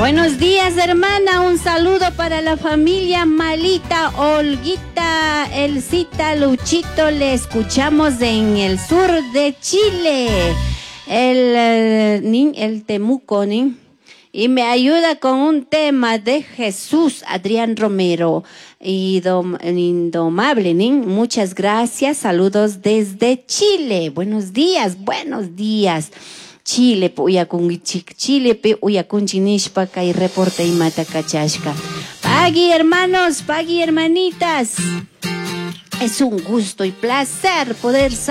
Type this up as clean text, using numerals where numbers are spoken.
Buenos días, hermana. Un saludo para la familia Malita, Olguita, Elcita, Luchito. Le escuchamos en el sur de Chile. El Temuco, ¿ni? Y me ayuda con un tema de Jesús, Adrián Romero. Indomable, ¿ni? Muchas gracias. Saludos desde Chile. Buenos días, buenos días. Chile, Chile, chinishpa, kay reporte y mata cachashka. Pagui, hermanos, pagui, hermanitas. Es un gusto y placer poder